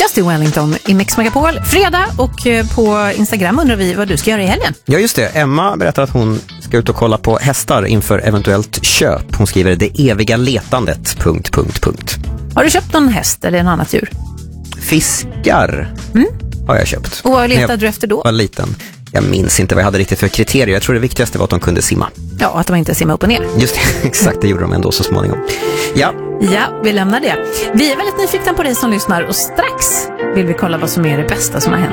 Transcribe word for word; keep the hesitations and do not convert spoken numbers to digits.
Dusty Wellington i Mix Megapol. Fredag och på Instagram undrar vi vad du ska göra i helgen. Ja just det, Emma berättar att hon ska ut och kolla på hästar inför eventuellt köp. Hon skriver det eviga letandet, punkt, punkt, punkt. Har du köpt någon häst eller något annat djur? Fiskar mm. har jag köpt. Och vad letade du efter då? Jag var liten. Jag minns inte vad jag hade riktigt för kriterier. Jag tror det viktigaste var att de kunde simma. Ja, att de inte simmar upp och ner. Just det, exakt, det gjorde de ändå så småningom. Ja. Ja, vi lämnar det. Vi är väldigt nyfikna på dig som lyssnar och strax vill vi kolla vad som är det bästa som har hänt